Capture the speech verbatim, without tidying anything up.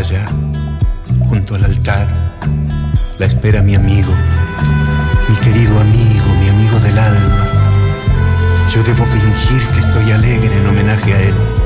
allá, junto al altar, la espera mi amigo, mi querido amigo, mi amigo del alma. Yo debo fingir que estoy alegre en homenaje a él.